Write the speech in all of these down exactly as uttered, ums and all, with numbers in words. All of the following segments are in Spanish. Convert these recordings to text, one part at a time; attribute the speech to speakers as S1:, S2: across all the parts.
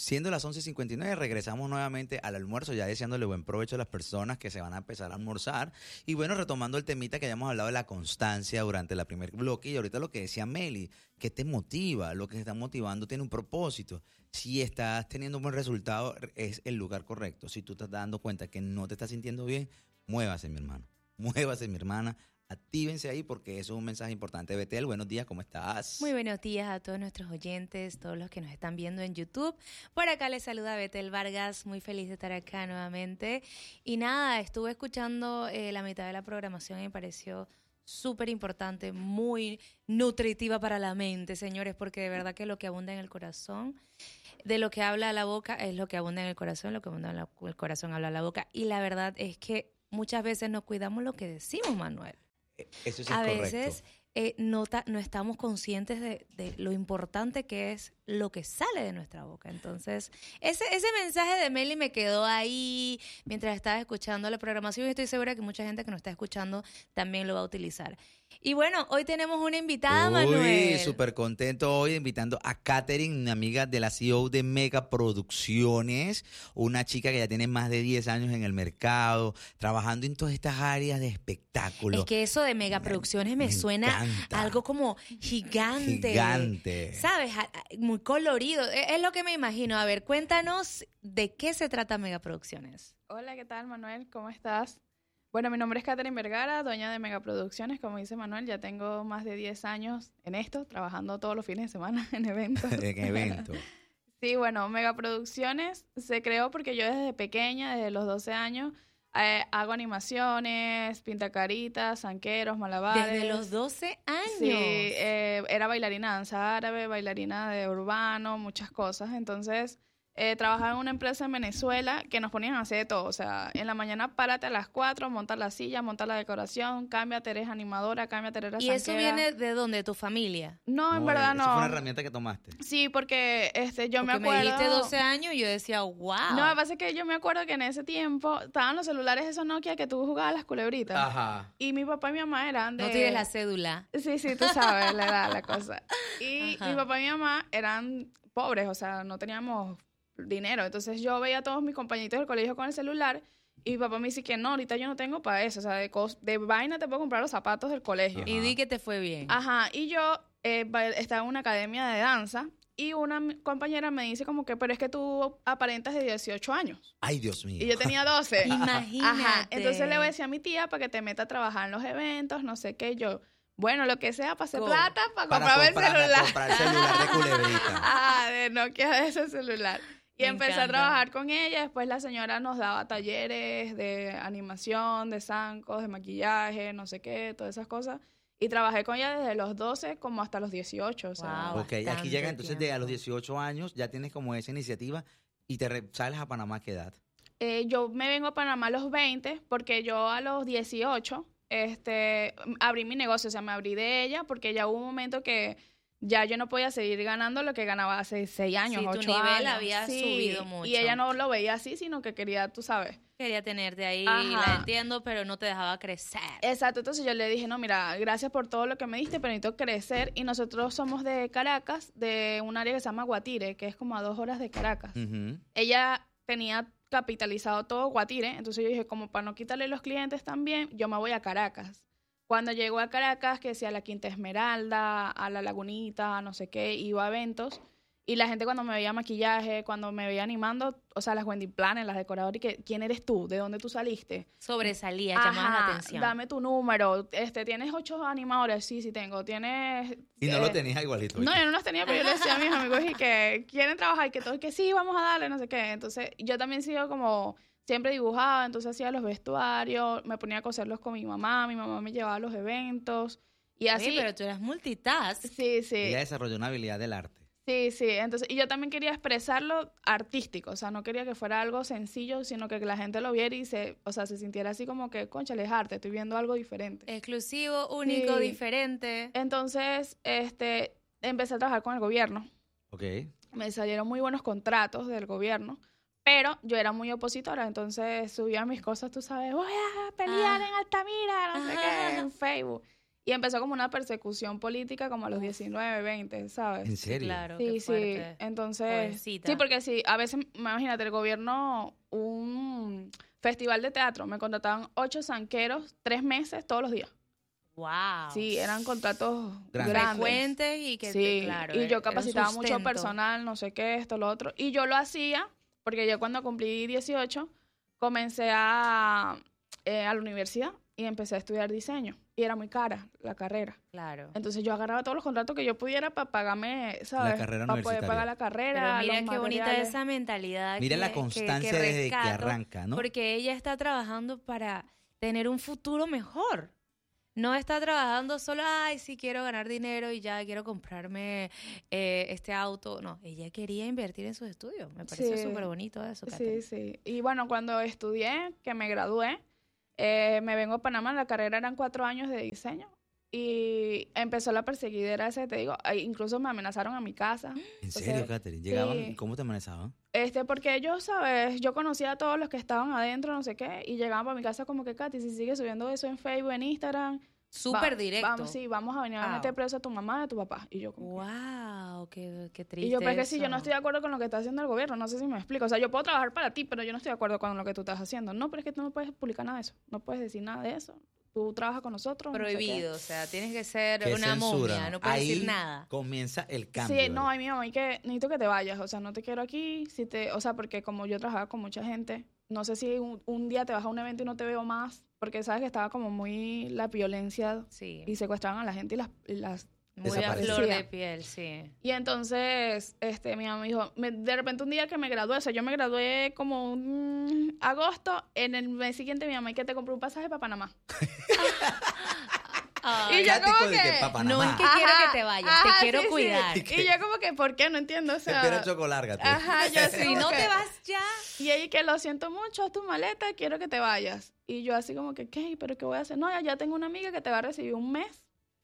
S1: siendo las once cincuenta y nueve, regresamos nuevamente al almuerzo, ya deseándole buen provecho a las personas que se van a empezar a almorzar. Y bueno, retomando el temita que habíamos hablado de la constancia durante la primer bloque, y ahorita lo que decía Meli, ¿qué te motiva? Lo que te está motivando tiene un propósito. Si estás teniendo un buen resultado, es el lugar correcto. Si tú estás dando cuenta que no te estás sintiendo bien, muévase, mi hermano. Muévase, mi hermana. Actívense ahí porque eso es un mensaje importante. Betel, buenos días, ¿cómo estás?
S2: Muy buenos días a todos nuestros oyentes, todos los que nos están viendo en YouTube. Por acá les saluda Betel Vargas, muy feliz de estar acá nuevamente. Y nada, estuve escuchando eh, la mitad de la programación y me pareció súper importante, muy nutritiva para la mente, señores, porque de verdad que lo que abunda en el corazón, de lo que habla la boca es lo que abunda en el corazón, lo que abunda en la, el corazón habla la boca. Y la verdad es que muchas veces no cuidamos lo que decimos, Manuel.
S1: Eso sí es
S2: a
S1: correcto.
S2: veces eh, no, ta, no estamos conscientes de, de lo importante que es lo que sale de nuestra boca. Entonces, ese, ese mensaje de Meli me quedó ahí mientras estaba escuchando la programación y estoy segura que mucha gente que nos está escuchando también lo va a utilizar. Y bueno, hoy tenemos una invitada,
S1: Uy,
S2: Manuel.
S1: súper contento hoy invitando a Katherine, una amiga de la C E O de Mega Producciones, una chica que ya tiene más de diez años en el mercado, trabajando en todas estas áreas de espectáculo.
S2: Es que eso de megaproducciones me, me suena encanta. Algo como gigante.
S1: Gigante.
S2: ¿Sabes? Muy colorido. Es lo que me imagino. A ver, cuéntanos de qué se trata Megaproducciones.
S3: Hola, ¿qué tal, Manuel? ¿Cómo estás? Bueno, mi nombre es Katherine Vergara, dueña de Megaproducciones. Como dice Manuel, ya tengo más de diez años en esto, trabajando todos los fines de semana en eventos.
S1: En eventos.
S3: Sí, bueno, Megaproducciones se creó porque yo desde pequeña, desde los doce años, eh, hago animaciones, pintacaritas, zanqueros, malabares.
S2: ¿Desde los doce años?
S3: Sí, eh, era bailarina de danza árabe, bailarina de urbano, muchas cosas. Entonces, eh, trabajaba en una empresa en Venezuela que nos ponían a hacer de todo. O sea, en la mañana párate a las cuatro, monta la silla, monta la decoración, cámbiate, eres animadora, cámbiate, eres
S2: ¿Y
S3: zanquera.
S2: eso viene de dónde? ¿De tu familia?
S3: No, en
S1: no,
S3: verdad no.
S1: Eso fue una herramienta que tomaste.
S3: Sí, porque este, yo
S2: porque
S3: me acuerdo...
S2: me dijiste doce años y yo decía, wow.
S3: No, lo que pasa es que yo me acuerdo que en ese tiempo estaban los celulares esos Nokia que tú jugabas las culebritas.
S1: Ajá.
S3: Y mi papá y mi mamá eran de...
S2: No tienes la cédula.
S3: Sí, sí, tú sabes la edad, la cosa. Y
S2: Ajá.
S3: mi papá y mi mamá eran pobres, o sea, no teníamos dinero. Entonces yo veía a todos mis compañeritos del colegio con el celular y mi papá me dice que no, ahorita yo no tengo para eso. O sea, de, cos de vaina te puedo comprar los zapatos del colegio.
S2: Ajá. Y di que te fue bien.
S3: Ajá, y yo eh, estaba en una academia de danza y una compañera me dice como que, pero es que tú aparentas de dieciocho años.
S1: Ay, Dios mío.
S3: Y yo tenía doce.
S2: Imagínate.
S3: Ajá, entonces le voy a decir a mi tía para que te meta a trabajar en los eventos, no sé qué, yo... Bueno, lo que sea, para hacer plata, para, para comprarme
S1: comprar,
S3: el celular.
S1: Para comprar el celular de culebrita.
S3: Ah, de Nokia, de ese celular. Y
S2: Me
S3: empecé
S2: encanta.
S3: a trabajar con ella. Después la señora nos daba talleres de animación, de zancos, de maquillaje, no sé qué, todas esas cosas. Y trabajé con ella desde los doce como hasta los dieciocho. O sea.
S2: Wow.
S1: Ok, aquí
S2: Bastante
S1: llega entonces de a los
S2: tiempo.
S1: dieciocho años, ya tienes como esa iniciativa y te re- sales a Panamá, ¿a qué edad?
S3: Eh, yo me vengo a Panamá a los veinte porque yo a los dieciocho este, abrí mi negocio. O sea, me abrí de ella porque ya hubo un momento que ya yo no podía seguir ganando lo que ganaba hace seis años,
S2: Sí, tu
S3: ocho
S2: nivel
S3: años.
S2: había
S3: Sí,
S2: subido mucho.
S3: Y ella no lo veía así, sino que quería, tú sabes.
S2: Quería tenerte ahí,
S3: Ajá.
S2: la entiendo, pero no te dejaba crecer.
S3: Exacto, entonces yo le dije, no, mira, gracias por todo lo que me diste, pero necesito crecer. Y nosotros somos de Caracas, de un área que se llama Guatire, que es como a dos horas de Caracas.
S1: Uh-huh.
S3: Ella tenía capitalizado todo Guatire, entonces yo dije, como para no quitarle los clientes también, yo me voy a Caracas. Cuando llegó a Caracas, que sea a la Quinta Esmeralda, a la Lagunita, no sé qué, iba a eventos. Y la gente cuando me veía maquillaje, cuando me veía animando, o sea, las Wendy Planes, las decoradoras, y que, ¿quién eres tú? ¿De dónde tú saliste?
S2: Sobresalía,
S3: Ajá,
S2: llamabas la atención.
S3: Dame tu número. Este, ¿tienes ocho animadores? Sí, sí tengo. ¿Tienes...?
S1: Y no
S3: eh,
S1: lo tenías igualito.
S3: No,
S1: ¿viste?
S3: yo no los tenía, pero yo le decía a mis amigos y que quieren trabajar y que todos que sí, vamos a darle, no sé qué. Entonces, yo también sigo como... Siempre dibujaba, entonces hacía los vestuarios, me ponía a coserlos con mi mamá, mi mamá me llevaba a los eventos y así.
S2: Oye, pero tú eras multitask.
S3: Sí, sí.
S1: Ella desarrolló una habilidad del arte.
S3: Sí, sí. Entonces, y yo también quería expresarlo artístico, o sea, no quería que fuera algo sencillo, sino que la gente lo viera y se, o sea, se sintiera así como que, cónchale, es arte, estoy viendo algo diferente.
S2: Exclusivo, único,
S3: Sí.
S2: diferente.
S3: Entonces, este, empecé a trabajar con el gobierno.
S1: Ok.
S3: Me salieron muy buenos contratos del gobierno, pero yo era muy opositora, entonces subía mis cosas, tú sabes, voy a pelear
S2: Ah.
S3: en Altamira, no sé
S2: Ajá.
S3: qué, en Facebook. Y empezó como una persecución política como a los diecinueve, veinte, ¿sabes?
S1: ¿En serio?
S2: Claro,
S3: Sí,
S2: qué
S3: sí.
S2: fuerte.
S3: Entonces,
S2: Pobrecita.
S3: sí, porque sí, a veces, imagínate, el gobierno, un festival de teatro, me contrataban ocho zanqueros, tres meses, todos los días.
S2: Wow.
S3: Sí, eran contratos
S1: Grandes.
S3: grandes.
S2: Frecuentes y que,
S3: Sí,
S2: claro.
S3: y
S2: era
S3: yo
S2: un
S3: capacitaba mucho
S2: sustento.
S3: personal, no sé qué, esto, lo otro. Y yo lo hacía porque yo cuando cumplí dieciocho comencé a, eh, a la universidad y empecé a estudiar diseño. Y era muy cara la carrera.
S2: Claro.
S3: Entonces yo agarraba todos los contratos que yo pudiera para pagarme, ¿sabes?
S1: carrera
S3: para poder
S1: universitaria.
S3: pagar la
S2: Pero
S3: carrera,
S2: mira
S3: los
S2: qué bonita
S3: materiales.
S2: esa mentalidad.
S1: Mira
S2: que-
S1: la
S2: que-
S1: constancia
S2: que
S1: desde que
S2: rescato,
S1: arranca, ¿no?
S2: Porque ella está trabajando para tener un futuro mejor. No está trabajando solo, ay, sí quiero ganar dinero y ya quiero comprarme eh, este auto. No, ella quería invertir en sus estudios. Me pareció
S3: Sí.
S2: súper bonito eso,
S3: Sí,
S2: Katherine.
S3: sí. Y bueno, cuando estudié, que me gradué, eh, me vengo a Panamá, la carrera eran cuatro años de diseño. Y empezó la perseguidera ese, te digo, ahí incluso me amenazaron a mi casa.
S1: ¿En
S3: O
S1: serio,
S3: sea,
S1: Katherine? ¿Llegaban?
S3: sí.
S1: ¿Cómo te amenazaban?
S3: Este, porque ellos, ¿sabes? Yo conocía a todos los que estaban adentro, no sé qué, y llegaban para mi casa como que, Katy, si sigues subiendo eso en Facebook, en Instagram,
S2: Súper
S3: va-
S2: directo.
S3: Vamos, sí, vamos a venir a
S2: Wow.
S3: meter preso a tu mamá y a tu papá. Y yo como que-
S2: Wow, qué, qué triste
S3: Y yo, pero es que si
S2: eso.
S3: yo no estoy de acuerdo con lo que está haciendo el gobierno, no sé si me explico. O sea, yo puedo trabajar para ti, pero yo no estoy de acuerdo con lo que tú estás haciendo. No, pero es que tú no puedes publicar nada de eso. No puedes decir nada de eso. Tú trabajas con nosotros. no sé qué.
S2: Prohibido, o sea, tienes que ser
S1: Qué
S2: una
S1: censura,
S2: momia,
S1: ¿no?
S2: no puedes
S1: Ahí
S2: decir nada.
S1: comienza el cambio.
S3: Sí, no,
S1: ¿verdad?
S3: ay, mi mamá, hay que, necesito que te vayas. O sea, no te quiero aquí. Si te, o sea, porque como yo trabajaba con mucha gente, no sé si un, un día te vas a un evento y no te veo más, porque sabes que estaba como muy la violencia
S2: Sí,
S3: y secuestraban a la gente y las, y las
S2: muy a
S1: desaparecía.
S2: flor de piel, sí.
S3: Y entonces, este, mi mamá me dijo, me- de repente un día que me gradué, o sea, yo me gradué como un agosto, en el mes siguiente mi mamá, ¿y que te compró un pasaje para Panamá?
S2: Ay,
S3: Y yo
S1: Cático
S3: como
S1: de
S3: que,
S1: pa'
S2: no es
S1: Panamá.
S2: que quiero que te vayas, te
S3: ajá,
S2: quiero
S3: sí, sí.
S2: cuidar.
S3: Y yo como que, ¿por qué? No entiendo, o sea...
S1: Espera choco, lárgate.
S3: Ajá, yo así
S2: Si
S3: como
S2: no
S3: que-
S2: te vas ya.
S3: Y ella que lo siento mucho, haz tu maleta, quiero que te vayas. Y yo así como que, ¿qué? ¿Pero qué voy a hacer? No, ya, ya tengo una amiga que te va a recibir un mes.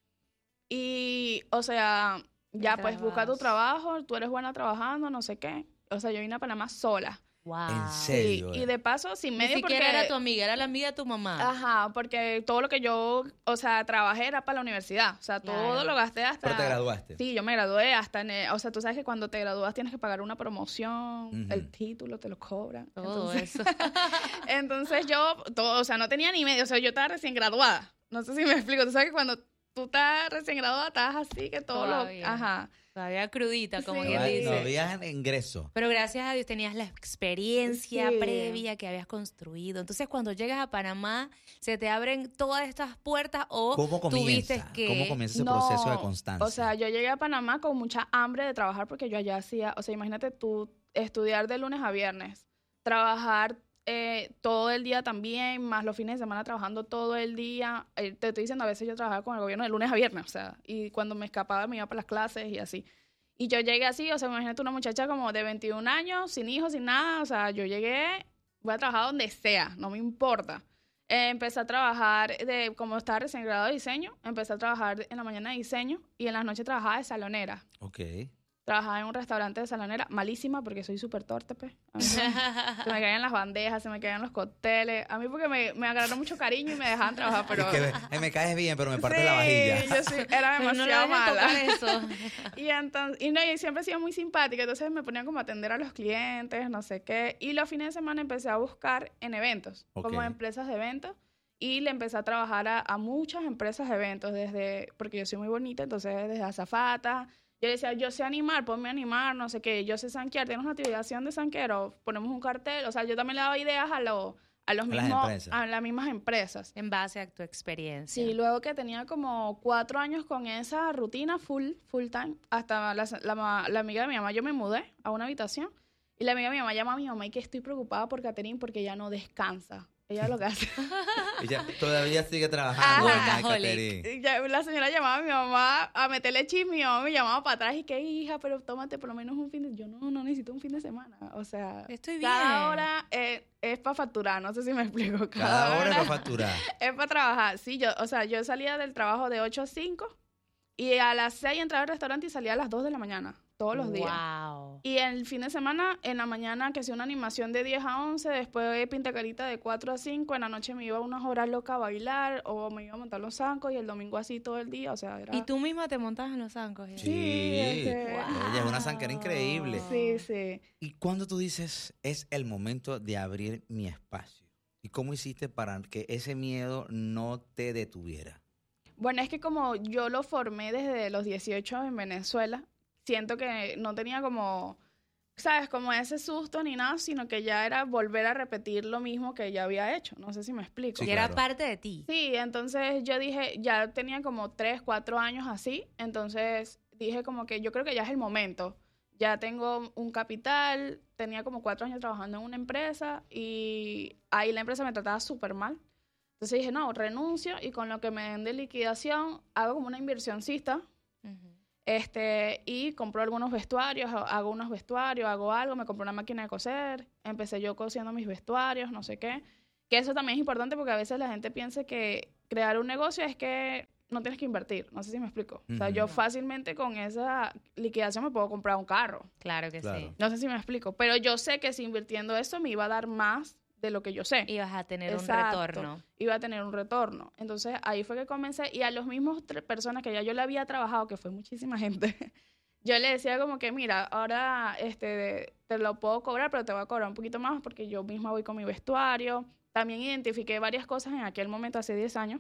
S3: Y, o sea, ya
S2: Mientras
S3: pues busca tu
S2: vas.
S3: trabajo, tú eres buena trabajando, no sé qué. O sea, yo vine a Panamá sola.
S2: Wow.
S1: En
S3: Sí,
S1: serio.
S3: y
S1: eh.
S3: de paso, sin
S2: Ni
S3: medio
S2: siquiera
S3: porque...
S2: era tu amiga, era la amiga de tu mamá.
S3: Ajá, porque todo lo que yo, o sea, trabajé era para la universidad. O sea, todo
S2: Claro.
S3: lo gasté hasta...
S1: Pero te graduaste.
S3: Sí, yo me gradué hasta en... el- o sea, tú sabes que cuando te gradúas tienes que pagar una promoción,
S1: Ujú.
S3: el título te lo cobran.
S2: Todo
S3: Entonces,
S2: eso.
S3: entonces yo, todo, o sea, no tenía ni medio. O sea, yo estaba recién graduada. No sé si me explico. Tú sabes que cuando tú estás recién graduada, estás así que todo
S2: Todavía.
S3: lo... Ajá.
S2: Todavía crudita, como
S3: Sí.
S2: quien
S1: No, hay-
S2: dice.
S1: no había ingreso.
S2: Pero gracias a Dios tenías la experiencia
S3: Sí.
S2: previa que habías construido. Entonces, cuando llegas a Panamá, se te abren todas estas puertas o
S1: ¿Cómo
S2: tuviste
S1: comienza?
S2: que...
S1: ¿Cómo comienza ese
S3: No,
S1: proceso de constancia?
S3: O sea, yo llegué a Panamá con mucha hambre de trabajar porque yo allá hacía, o sea, imagínate tú estudiar de lunes a viernes, trabajar eh, todo el día también, más los fines de semana trabajando todo el día. Eh, te estoy diciendo, a veces yo trabajaba con el gobierno de lunes a viernes, o sea, y cuando me escapaba me iba para las clases y así. Y yo llegué así, o sea, imagínate una muchacha como de veintiún años, sin hijos, sin nada, o sea, yo llegué, voy a trabajar donde sea, no me importa. Eh, empecé a trabajar, de, como estaba recién graduado de diseño, empecé a trabajar en la mañana de diseño y en las noches trabajaba de salonera.
S1: Ok.
S3: Trabajaba en un restaurante de salonera, malísima porque soy súper torpe, pues. A mí se, se me caían las bandejas, se me caían los cócteles. A mí porque me, me agarraron mucho cariño y me dejaban trabajar, pero...
S1: Es que me, eh, me caes bien, pero me parte
S3: Sí,
S1: la vajilla.
S3: yo sí, era
S2: Pero no le
S3: demasiado
S2: dejes tocar
S3: mala.
S2: eso.
S3: Y entonces, y no, y siempre he sido muy simpática, entonces me ponían como a atender a los clientes, no sé qué. Y los fines de semana empecé a buscar en eventos,
S1: Ok.
S3: como empresas de eventos. Y le empecé a trabajar a, a muchas empresas de eventos, desde, porque yo soy muy bonita, entonces desde azafata. Yo decía, yo sé animar, ponme a animar, no sé qué. Yo sé sanquear, tienes una activación de sanquero, ponemos un cartel. O sea, yo también le daba ideas a, lo, a los
S1: A las
S3: mismos,
S1: empresas.
S3: a las mismas empresas.
S2: En base a tu experiencia.
S3: Sí, luego que tenía como cuatro años con esa rutina full, full time, hasta la, la, la amiga de mi mamá, yo me mudé a una habitación y la amiga de mi mamá llama a mi mamá y que estoy preocupada por Katherine porque ella no descansa. Ella lo que hace.
S1: Ella todavía sigue trabajando.
S3: Ajá.
S1: ay, Katherine.
S3: Y ya- la señora llamaba a mi mamá a meterle chisme, mi mamá me llamaba para atrás y que hija, pero tómate por lo menos un fin de... Yo no, no necesito un fin de semana. O sea,
S2: Estoy bien.
S3: cada hora eh, es para facturar, no sé si me explico. Cada,
S1: Cada hora es
S3: hora
S1: para facturar.
S3: es para trabajar. Sí, yo, o sea, yo salía del trabajo de ocho a cinco y a las seis entraba al restaurante y salía a las dos de la mañana, todos los días.
S2: Wow.
S3: Y el fin de semana, en la mañana, que hacía una animación de diez a once, después pintacarita de cuatro a cinco, en la noche me iba a unas horas locas a bailar, o me iba a montar los zancos, y el domingo así todo el día, o sea, era...
S2: ¿Y tú misma te montabas en los zancos? ¿eh?
S1: Sí,
S3: Sí, es que-
S1: ella es una zanquera increíble.
S3: Sí, sí.
S1: ¿Y cuando tú dices, es el momento de abrir mi espacio? ¿Y cómo hiciste para que ese miedo no te detuviera?
S3: Bueno, es que como yo lo formé desde los dieciocho en Venezuela, siento que no tenía como, ¿sabes? Como ese susto ni nada, sino que ya era volver a repetir lo mismo que ya había hecho. No sé si me explico.
S1: Sí,
S2: Que
S1: claro.
S2: era parte de ti.
S3: Sí, entonces yo dije, ya tenía como tres, cuatro años así, entonces dije como que yo creo que ya es el momento. Ya tengo un capital, tenía como cuatro años trabajando en una empresa y ahí la empresa me trataba súper mal. Entonces dije, no, renuncio y con lo que me den de liquidación hago como una inversioncista.
S2: Ujú.
S3: Este, y compro algunos vestuarios, ha- hago unos vestuarios, hago algo, me compré una máquina de coser, empecé yo cosiendo mis vestuarios, no sé qué. Que eso también es importante porque a veces la gente piensa que crear un negocio es que no tienes que invertir, no sé si me explico. O sea,
S1: Ujú.
S3: yo fácilmente con esa liquidación me puedo comprar un carro,
S2: Claro que
S1: Claro.
S2: sí.
S3: no sé si me explico, pero yo sé que si invirtiendo eso me iba a dar más de lo que yo sé.
S2: Y vas a tener
S3: Exacto.
S2: un retorno.
S3: Iba a tener un retorno. Entonces ahí fue que comencé y a los mismos tres personas que ya yo le había trabajado, que fue muchísima gente, yo le decía como que mira, ahora este te lo puedo cobrar, pero te voy a cobrar un poquito más porque yo misma voy con mi vestuario. También identifiqué varias cosas en aquel momento, hace diez años,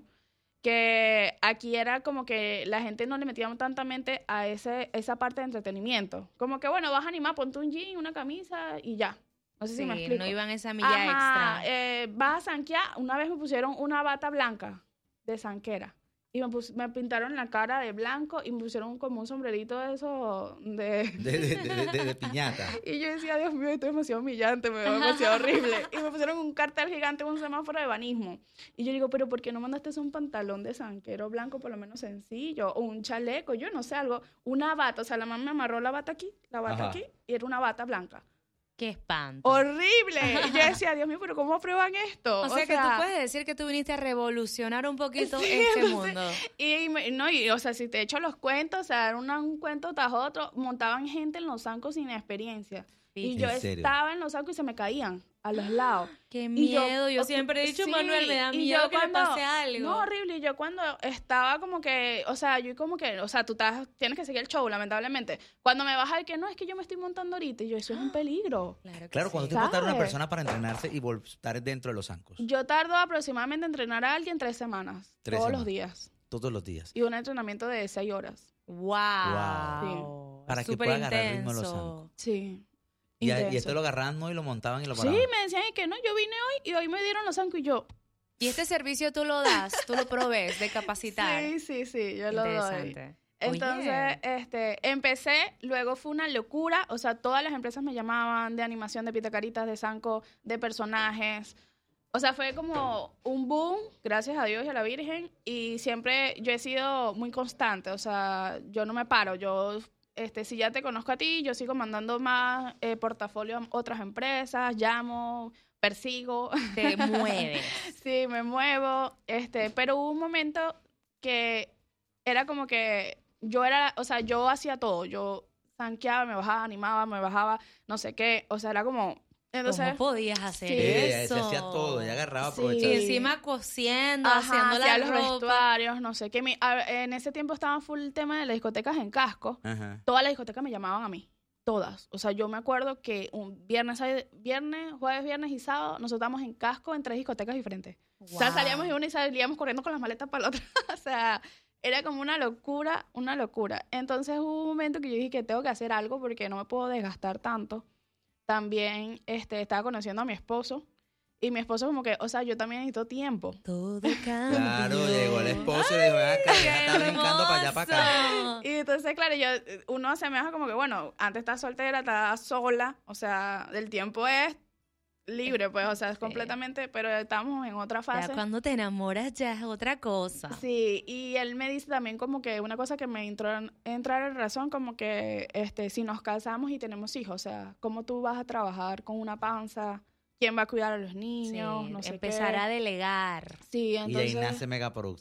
S3: que aquí era como que la gente no le metía tanta mente a ese, esa parte de entretenimiento. Como que bueno, vas a animar, ponte un jean, una camisa y ya. No sé si me
S2: Sí,
S3: explico.
S2: no iban esa milla
S3: Ajá,
S2: extra.
S3: eh, vas a zanquear. Una vez me pusieron una bata blanca de zanquera. Y me, pus- me pintaron la cara de blanco y me pusieron como un sombrerito de eso de...
S1: De, de, de, de- de piñata.
S3: Y yo decía, Dios mío, esto es demasiado humillante, me veo demasiado horrible. Y me pusieron un cartel gigante, un semáforo de banismo. Y yo digo, pero ¿por qué no mandaste un pantalón de zanquero blanco, por lo menos sencillo? O un chaleco, yo no sé, algo. Una bata, o sea, la mamá me amarró la bata aquí, la bata
S1: Ajá.
S3: aquí, y era una bata blanca.
S2: Qué espanto.
S3: ¡Horrible! Y yo decía, Dios mío, pero ¿cómo aprueban esto?
S2: O sea, que tú puedes decir que tú viniste a revolucionar un poquito
S3: Sí,
S2: este
S3: no sé.
S2: mundo.
S3: Y, me- no, y, o sea, si te echo los cuentos, o sea, era una- un cuento tras otro, montaban gente en los zancos sin experiencia. Y
S2: Sí.
S3: yo
S1: ¿En serio?
S3: estaba en los zancos y se me caían a los lados.
S2: Qué
S3: Y yo-
S2: miedo. Yo,
S3: o-
S2: siempre he dicho,
S3: sí,
S2: Manuel, me da
S3: y
S2: miedo
S3: yo
S2: que
S3: cuando-
S2: me pase algo.
S3: No, horrible. Y yo cuando estaba como que, o sea, yo como que, o sea, tú estás, tienes que seguir el show, lamentablemente. Cuando me baja de que no, es que yo me estoy montando ahorita, y yo, eso es un peligro.
S2: Claro, que
S1: Claro,
S2: sí.
S1: ¿cuánto tiempo tarda una
S3: ¿Sabes?
S1: persona para entrenarse y vol- estar dentro de los zancos?
S3: Yo tardo aproximadamente en entrenar a alguien tres semanas,
S1: Tres
S3: todos
S1: semanas.
S3: los días.
S1: Todos los días.
S3: Y un entrenamiento de seis horas.
S2: Wow.
S1: Para que
S2: Súper
S1: pueda agarrar el ritmo de los
S2: intenso.
S1: zancos.
S3: Sí.
S1: Y, a- y
S3: Intenso.
S1: esto lo agarraban, ¿no? Y lo montaban y lo
S3: Sí,
S1: paraban.
S3: me decían que no, yo vine hoy y hoy me dieron los zancos y yo.
S2: Y este servicio tú lo das, tú lo provees de capacitar.
S3: Sí, sí, sí, yo lo doy.
S2: Interesante.
S3: Entonces,
S2: Oye.
S3: este, empecé, luego fue una locura, o sea, todas las empresas me llamaban de animación, de pitacaritas, de zanco, de personajes. O sea, fue como un boom, gracias a Dios y a la Virgen, y siempre yo he sido muy constante, o sea, yo no me paro, yo, este, si ya te conozco a ti, yo sigo mandando más eh, portafolio a otras empresas, llamo, persigo.
S2: Te mueves.
S3: Sí, me muevo, este, pero hubo un momento que era como que yo era, o sea, yo hacía todo, yo zanqueaba, me bajaba, animaba, me bajaba, no sé qué, o sea, era como, entonces,
S2: ¿Cómo podías hacer
S3: Sí,
S1: Ella
S2: eso?
S1: se hacía todo, ella agarraba,
S3: Sí.
S1: aprovechaba.
S2: Y encima cosiendo,
S3: ajá,
S2: haciendo la
S3: hacía los
S2: ropa.
S3: vestuarios, no sé qué, mi- a- en ese tiempo estaba full el tema de las discotecas en casco,
S1: Ajá.
S3: todas las discotecas me llamaban a mí, todas, o sea, yo me acuerdo que un viernes, sábado- viernes, jueves, viernes y sábado, nosotros estábamos en casco en tres discotecas diferentes. O sea,
S2: Wow.
S3: salíamos de una y salíamos corriendo con las maletas para la otra. O sea, era como una locura, una locura. Entonces hubo un momento que yo dije que tengo que hacer algo porque no me puedo desgastar tanto. También este, estaba conociendo a mi esposo. Y mi esposo como que, o sea, yo también necesito tiempo.
S2: Todo cambió.
S1: Claro, llegó el esposo y le dijo, "Ven acá,
S2: ¡Qué
S1: deja de estar brincando para allá, para acá".
S2: hermoso!
S3: Y entonces, claro, yo, uno se me deja como que, bueno, antes estás soltera, estás sola. O sea, el tiempo es libre, pues, o sea, es
S2: Sí.
S3: completamente, pero estamos en otra fase.
S2: Ya cuando te enamoras ya es otra cosa.
S3: Sí, y él me dice también como que una cosa que me entró en, entrar en razón, como que este, si nos casamos y tenemos hijos, o sea, ¿cómo tú vas a trabajar con una panza? ¿Quién va a cuidar a los
S2: Sí,
S3: niños? No sé
S2: empezar
S3: qué.
S2: a delegar.
S3: Sí,
S1: Y de ahí
S3: entonces...
S1: nace Megaproducción.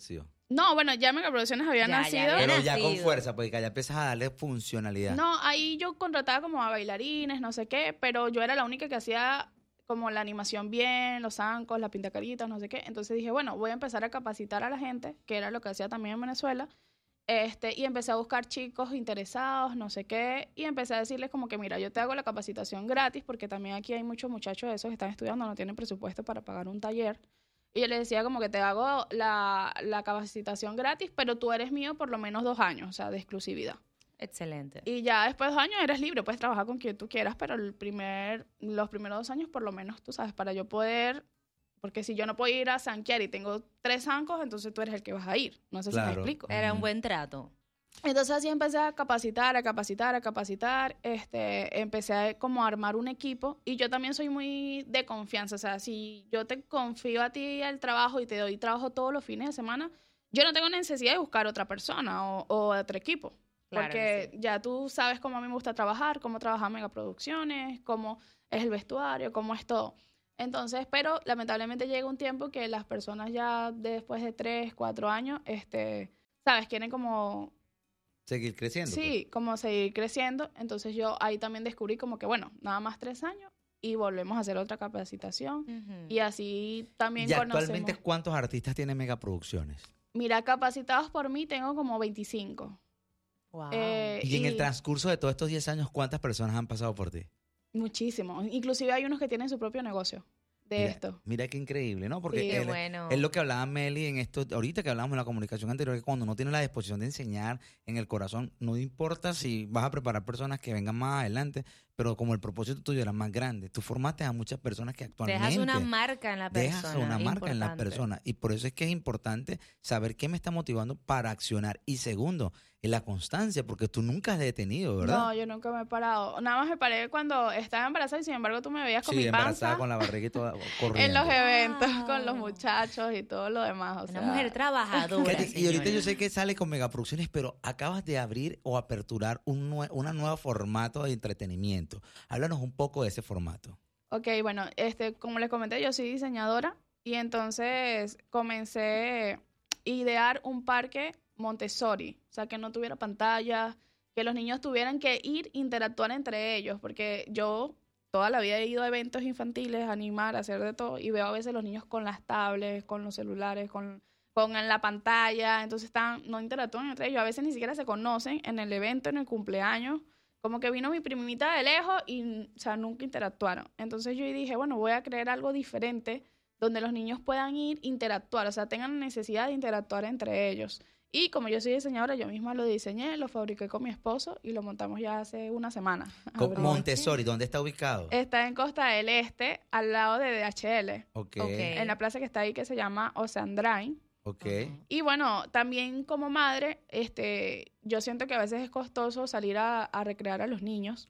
S3: No, bueno, ya Megaproducciones había
S2: Ya, ya
S3: nacido.
S2: había
S1: Pero ya con
S2: nacido.
S1: fuerza, porque ya empiezas a darle funcionalidad.
S3: No, ahí yo contrataba como a bailarines, no sé qué, pero yo era la única que hacía como la animación bien, los zancos, las pintacaritas, no sé qué. Entonces dije, bueno, voy a empezar a capacitar a la gente, que era lo que hacía también en Venezuela. Este, y empecé a buscar chicos interesados, no sé qué, y empecé a decirles como que, mira, yo te hago la capacitación gratis, porque también aquí hay muchos muchachos de esos que están estudiando, no tienen presupuesto para pagar un taller. Y yo les decía como que te hago la, la capacitación gratis, pero tú eres mío por lo menos dos años, o sea, de exclusividad.
S2: Excelente.
S3: Y ya después de dos años eres libre, puedes trabajar con quien tú quieras, pero el primer, los primeros dos años por lo menos, tú sabes, para yo poder... Porque si yo no puedo ir a zanquear y tengo tres zancos, entonces tú eres el que vas a ir. No sé si me
S1: Claro.
S3: explico.
S2: Era un
S1: Mm.
S2: buen trato.
S3: Entonces así empecé a capacitar, a capacitar, a capacitar. Este, empecé a como a armar un equipo. Y yo también soy muy de confianza. O sea, si yo te confío a ti el trabajo y te doy trabajo todos los fines de semana, yo no tengo necesidad de buscar otra persona o, o otro equipo.
S2: Claro
S3: Porque
S2: que sí.
S3: ya tú sabes cómo a mí me gusta trabajar, cómo trabajar megaproducciones, cómo es el vestuario, cómo es todo. Entonces, pero lamentablemente llega un tiempo que las personas ya después de tres, cuatro años, este, sabes, quieren como,
S1: Seguir creciendo.
S3: sí, como seguir creciendo. Entonces yo ahí también descubrí como que, bueno, nada más tres años y volvemos a hacer otra capacitación.
S2: Ujú.
S3: Y así también
S1: ¿Y
S3: conocemos.
S1: actualmente cuántos artistas tiene Megaproducciones?
S3: Mira, capacitados por mí tengo como veinticinco.
S2: Wow.
S3: Eh,
S1: Y en el transcurso de todos estos diez años, ¿cuántas personas han pasado por ti?
S3: Muchísimo. Inclusive hay unos que tienen su propio negocio de
S1: Mira,
S3: esto.
S1: Mira qué increíble, ¿no? Porque
S3: Sí.
S2: Qué
S1: él-
S2: bueno.
S1: es lo que hablaba Meli en esto, ahorita que hablábamos en la comunicación anterior, que cuando uno tiene la disposición de enseñar en el corazón, no importa si vas a preparar personas que vengan más adelante, pero como el propósito tuyo era más grande, tú formaste a muchas personas que actualmente...
S2: Dejas una marca en la persona.
S1: Dejas una marca en las
S2: importante.
S1: personas. Y por eso es que es importante saber qué me está motivando para accionar. Y segundo, es la constancia, porque tú nunca has detenido, ¿verdad?
S3: No, yo nunca me he parado. Nada más me paré cuando estaba embarazada y sin embargo tú me veías con
S1: Sí,
S3: mi
S1: embarazada
S3: panza
S1: con la barriga y toda corriendo.
S3: en los eventos
S2: Wow.
S3: con los muchachos y todo lo demás. O
S2: Una
S3: sea,
S2: mujer trabajadora.
S1: Katy, y ahorita
S2: señora.
S1: yo sé que sale con Megaproducciones, pero acabas de abrir o aperturar un nue una nueva formato de entretenimiento. Háblanos un poco de ese formato.
S3: Ok, bueno, este, como les comenté, yo soy diseñadora y entonces comencé a idear un parque Montessori, o sea, que no tuviera pantalla, que los niños tuvieran que ir interactuar entre ellos, porque yo toda la vida he ido a eventos infantiles, a animar, a hacer de todo, y veo a veces los niños con las tablets, con los celulares, con, con en la pantalla, entonces están, no interactúan entre ellos, a veces ni siquiera se conocen en el evento, en el cumpleaños, como que vino mi primita de lejos y, o sea, nunca interactuaron. Entonces yo dije, bueno, voy a crear algo diferente donde los niños puedan ir, interactuar, o sea, tengan necesidad de interactuar entre ellos. Y como yo soy diseñadora, yo misma lo diseñé, lo fabriqué con mi esposo y lo montamos ya hace una semana.
S1: Con
S3: Abril.
S1: Montessori, ¿dónde está ubicado?
S3: Está en Costa del Este, al lado de D H L,
S1: Ok,
S2: Ok.
S3: en la plaza que está ahí que se llama Ocean Drive.
S1: ok.
S2: Ujú.
S3: Y bueno, también como madre, este, yo siento que a veces es costoso salir a, a recrear a los niños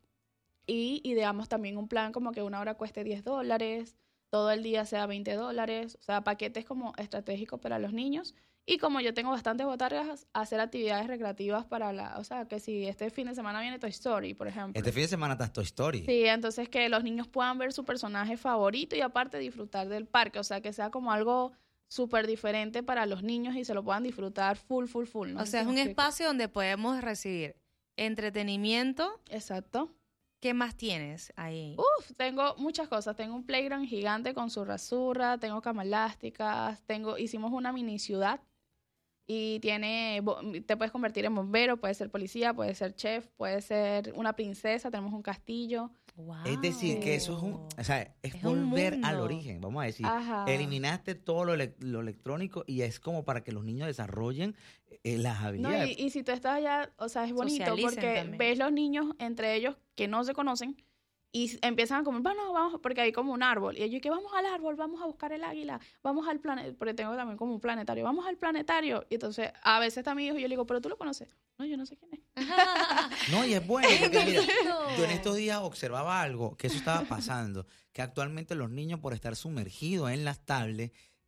S3: y ideamos también un plan como que una hora cueste diez dólares, todo el día sea veinte dólares, o sea, paquetes como estratégicos para los niños. Y como yo tengo bastantes botargas, hacer actividades recreativas para la, o sea, que si este fin de semana viene Toy Story, por ejemplo.
S1: Este fin de semana está Toy Story.
S3: Sí, entonces que los niños puedan ver su personaje favorito y aparte disfrutar del parque, o sea, que sea como algo súper diferente para los niños y se lo puedan disfrutar full, full, full. No
S2: O
S3: sé
S2: sea,
S3: si
S2: es
S3: me
S2: un
S3: explico.
S2: espacio donde podemos recibir entretenimiento.
S3: Exacto.
S2: ¿Qué más tienes ahí?
S3: Uf, tengo muchas cosas. Tengo un playground gigante con su rasurra, tengo cama elásticas, tengo, hicimos una mini ciudad y tiene, bo- te puedes convertir en bombero, puedes ser policía, puedes ser chef, puedes ser una princesa, tenemos un castillo.
S2: Wow.
S1: Es decir, que eso es un, o sea, es,
S2: Es un
S1: volver al
S2: mundo.
S1: origen, vamos a decir.
S3: Ajá.
S1: Eliminaste todo lo, elec- lo electrónico y es como para que los niños desarrollen eh, las
S3: No,
S1: habilidades.
S3: y, y si tú estás allá, o sea, es bonito
S2: Socialicen
S3: porque
S2: también.
S3: ves los niños entre ellos que no se conocen y s- empiezan a comer, bueno, vamos, porque hay como un árbol. Y ellos que vamos al árbol, vamos a buscar el águila, vamos al planetario, porque tengo también como un planetario, vamos al planetario. Y entonces, a veces está mi hijo y yo le digo, pero tú lo conoces. No, yo no sé quién es.
S1: No, y es bueno, porque mira,
S2: lindo.
S1: yo en estos días observaba algo, que eso estaba pasando, que actualmente los niños por estar sumergidos en las tablets,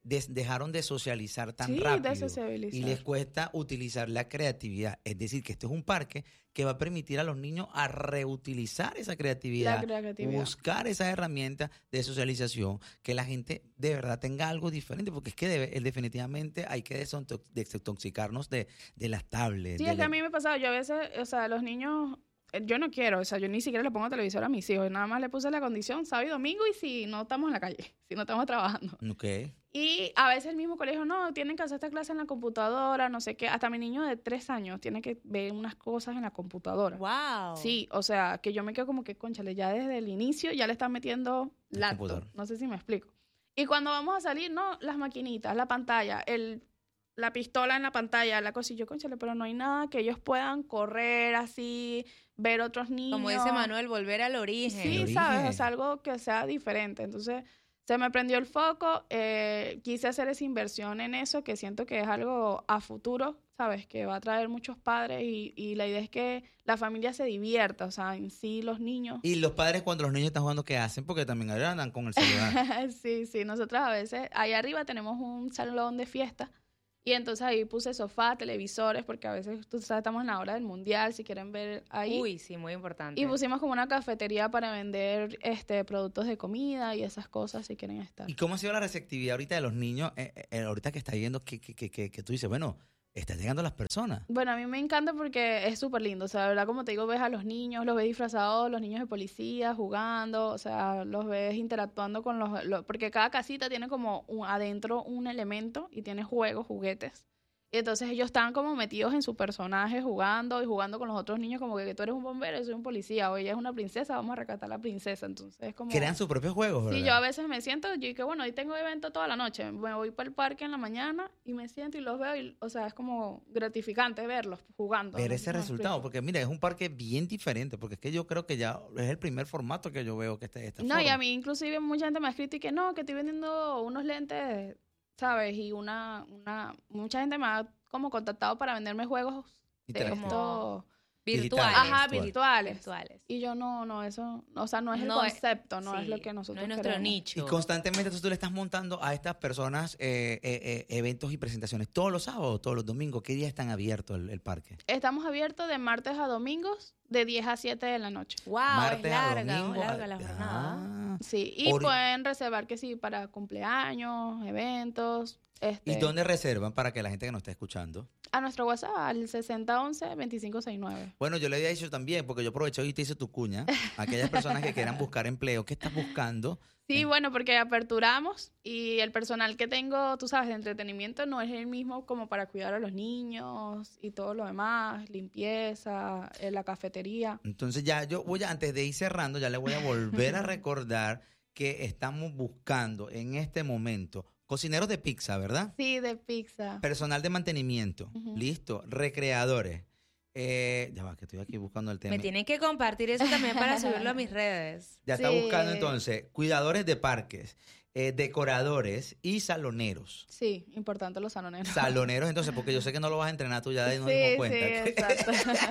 S1: des- dejaron de socializar tan
S3: Sí,
S1: rápido
S3: de sociabilizar.
S1: y les cuesta utilizar la creatividad. Es decir, que este es un parque que va a permitir a los niños a reutilizar esa creatividad,
S3: La creatividad.
S1: buscar esas herramientas de socialización, que la gente de verdad tenga algo diferente, porque es que debe- definitivamente hay que desintox- desintoxicarnos de, de las tablets.
S3: Sí,
S1: de
S3: es que
S1: la-
S3: a mí me ha pasado, yo a veces, o sea, los niños, eh, yo no quiero, o sea, yo ni siquiera le pongo televisor a mis hijos, nada más le puse la condición sábado y domingo y si no estamos en la calle, si no estamos trabajando.
S1: Ok.
S3: Y a veces el mismo colegio, no, tienen que hacer esta clase en la computadora, no sé qué, hasta mi niño de tres años tiene que ver unas cosas en la computadora.
S2: Wow.
S3: Sí, o sea, que yo me quedo como que, cónchale, ya desde el inicio ya le están metiendo
S1: El
S3: laptop,
S1: computador.
S3: no sé si me explico. Y cuando vamos a salir, no, las maquinitas, la pantalla, el la pistola en la pantalla, la cosa, y yo, cónchale, pero no hay nada que ellos puedan correr así, ver otros niños.
S2: Como dice Manuel, volver al origen.
S3: Sí,
S1: El
S3: ¿sabes?
S1: origen.
S3: O sea, algo que sea diferente. Entonces, se me prendió el foco, eh, quise hacer esa inversión en eso, que siento que es algo a futuro, ¿sabes? Que va a traer muchos padres y, y la idea es que la familia se divierta, o sea, en sí los niños.
S1: Y los padres cuando los niños están jugando, ¿qué hacen? Porque también ahora andan con el celular.
S3: Sí, sí, nosotros a veces, ahí arriba tenemos un salón de fiesta y entonces ahí puse sofá, televisores, porque a veces, tú sabes, estamos en la hora del mundial, si quieren ver ahí.
S2: Uy, sí, muy importante.
S3: Y pusimos como una cafetería para vender este productos de comida y esas cosas si quieren estar.
S1: ¿Y cómo ha sido la receptividad ahorita de los niños? eh, eh, ahorita que estás viendo que, que, que, que, que tú dices, bueno, están llegando las personas.
S3: Bueno, a mí me encanta porque es súper lindo, o sea, la verdad, como te digo, ves a los niños, los ves disfrazados, los niños de policía jugando, o sea, los ves interactuando con los, los- porque cada casita tiene como un- adentro un elemento y tiene juegos, juguetes. Y entonces ellos están como metidos en su personaje jugando y jugando con los otros niños como que tú eres un bombero, yo soy un policía, o ella es una princesa, vamos a rescatar a la princesa. Entonces es como...
S1: Crean sus propios juegos, ¿verdad?
S3: Sí, yo a veces me siento, yo digo, bueno, hoy tengo evento toda la noche, me voy para el parque en la mañana y me siento y los veo, y, o sea, es como gratificante verlos jugando.
S1: Ver
S3: ¿no?
S1: ese
S3: No me
S1: resultado,
S3: explico.
S1: porque mira, es un parque bien diferente, porque es que yo creo que ya es el primer formato que yo veo que está de esta
S3: No, y
S1: forma.
S3: a mí inclusive mucha gente me ha escrito y que no, que estoy vendiendo unos lentes, ¿sabes? Y una, una, mucha gente me ha como contactado para venderme juegos de
S1: Interactivo.
S3: estos,
S2: Virtuales.
S3: ajá,
S1: virtual.
S3: virtuales.
S2: Virtuales.
S3: Y yo no, no, eso, o sea, no es el
S2: No es-
S3: concepto, no es
S2: Sí,
S3: lo que nosotros
S2: no es nuestro
S3: queremos.
S2: nicho.
S1: Y constantemente entonces tú le estás montando a estas personas eh, eh, eh, eventos y presentaciones todos los sábados, todos los domingos. ¿Qué días están abiertos el, el parque?
S3: Estamos abiertos de martes a domingos, de diez a siete de la noche.
S2: Wow,
S1: Martes
S2: es
S1: a
S2: larga,
S1: domingo.
S2: larga la
S1: ah,
S2: jornada.
S3: Sí, y
S1: Ori-
S3: pueden reservar que sí, para cumpleaños, eventos. Este,
S1: ¿Y dónde reservan para que la gente que nos está escuchando?
S3: A nuestro WhatsApp, al sesenta once veinticinco sesenta y nueve.
S1: Bueno, yo le había dicho también, porque yo aproveché y te hice tu cuña. Aquellas personas que quieran buscar empleo, ¿qué estás buscando?
S3: Sí,
S1: Eh.
S3: bueno, porque aperturamos y el personal que tengo, tú sabes, de entretenimiento no es el mismo como para cuidar a los niños y todo lo demás, limpieza, eh, la cafetería.
S1: Entonces ya yo voy a, antes de ir cerrando, ya le voy a volver a recordar que estamos buscando en este momento cocineros de pizza, ¿verdad?
S3: Sí, de pizza.
S1: Personal de mantenimiento,
S3: Ujú.
S1: listo, recreadores. Eh, ya va, que estoy aquí buscando el tema.
S2: Me tienen que compartir eso también para subirlo a mis redes.
S1: Ya está
S3: Sí.
S1: buscando entonces cuidadores de parques, eh, decoradores y saloneros.
S3: Sí, importante los saloneros.
S1: Saloneros, entonces, porque yo sé que no lo vas a entrenar tú ya de no
S3: Sí,
S1: dimos
S3: sí,
S1: cuenta.
S3: exacto.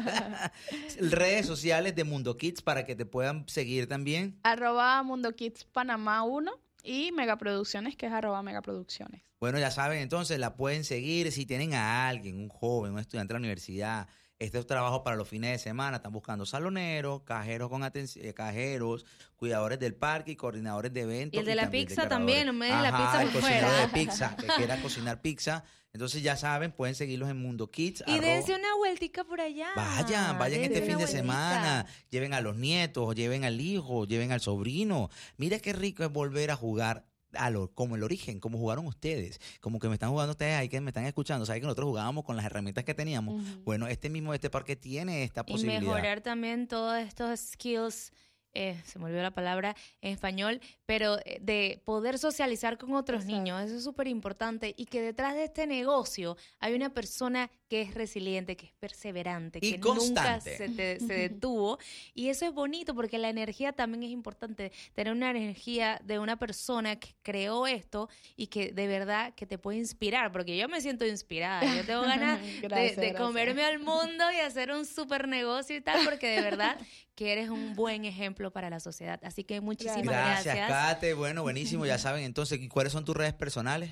S1: Redes sociales de Mundo Kids para que te puedan seguir también.
S3: Arroba Mundo Kids Panamá uno y Megaproducciones, que es arroba Megaproducciones.
S1: Bueno, ya saben, entonces la pueden seguir si tienen a alguien, un joven, un estudiante de la universidad. Este es trabajo para los fines de semana. Están buscando saloneros, cajeros con atención, eh, cajeros, cuidadores del parque y coordinadores de eventos.
S2: Y el de la
S1: también
S2: pizza
S1: decoradores.
S2: también, no me dejes la
S1: Ajá,
S2: pizza
S1: el
S2: por
S1: cocinero
S2: fuera.
S1: de pizza, que quiera cocinar pizza. Entonces ya saben, pueden seguirlos en Mundo Kids.
S2: Y
S1: arroba-
S2: dense una vueltica por allá.
S1: Vayan, vayan
S2: Dense
S1: este fin
S2: una
S1: de
S2: vueltica.
S1: semana, lleven a los nietos, lleven al hijo, lleven al sobrino. Mira qué rico es volver a jugar a lo, como el origen, como jugaron ustedes, como que me están jugando ustedes ahí, que me están escuchando, saben que nosotros jugábamos con las herramientas que teníamos.
S3: Ujú.
S1: Bueno, este mismo, este parque tiene esta
S2: Y
S1: posibilidad.
S2: mejorar también todos estos skills, eh, se me olvidó la palabra en español, pero eh, de poder socializar con otros
S3: Exacto.
S2: niños, eso es súper importante. Y que detrás de este negocio hay una persona que es resiliente, que es perseverante,
S1: Y
S2: que
S1: constante.
S2: nunca se, te- se detuvo. Y eso es bonito porque la energía también es importante, tener una energía de una persona que creó esto y que de verdad que te puede inspirar, porque yo me siento inspirada, yo tengo ganas de-
S3: Gracias,
S2: de,
S3: gracias.
S2: comerme al mundo y hacer un super negocio y tal, porque de verdad que eres un buen ejemplo para la sociedad. Así que muchísimas
S1: Gracias,
S2: gracias.
S1: Kate. Bueno, buenísimo. Ya saben, entonces, ¿y ¿cuáles son tus redes personales?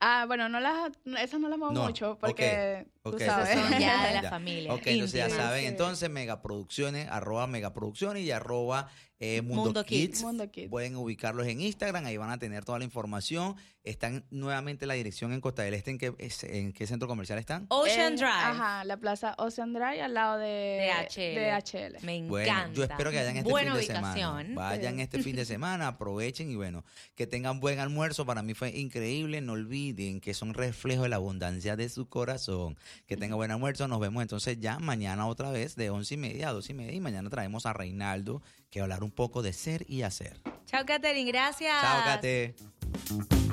S3: Ah, bueno, no las, esas no las muevo
S1: No,
S3: mucho porque
S1: ok,
S3: tú
S1: ok.
S3: sabes.
S2: Esas son ya de la
S1: Ya.
S2: familia.
S1: Ok, entonces ya
S2: íntimas.
S1: saben,
S3: Sí.
S1: entonces megaproducciones, arroba megaproducciones y arroba eh, Mundo,
S2: Mundo
S1: Kids.
S2: Kids.
S3: Mundo Kids.
S1: Pueden ubicarlos en Instagram, ahí van a tener toda la información. Están nuevamente la dirección en Costa del Este, ¿en qué, es- en qué centro comercial están?
S2: Ocean
S3: En-
S2: Drive.
S3: Ajá, la plaza Ocean Drive al lado de,
S2: De H L.
S3: de H L.
S2: Me encanta.
S1: Bueno, yo espero que vayan este
S2: Buena
S1: fin de
S2: ubicación.
S1: semana. Vayan
S3: Sí.
S1: este fin de semana, aprovechen y bueno, que tengan buen almuerzo. Para mí fue increíble. No olviden que son reflejo de la abundancia de su corazón. Que tengan buen almuerzo. Nos vemos entonces ya mañana otra vez de once y media a dos y media. Y mañana traemos a Reinaldo que va a hablar un poco de ser y hacer.
S2: Chao, Katherine. Gracias.
S1: Chao, Kate.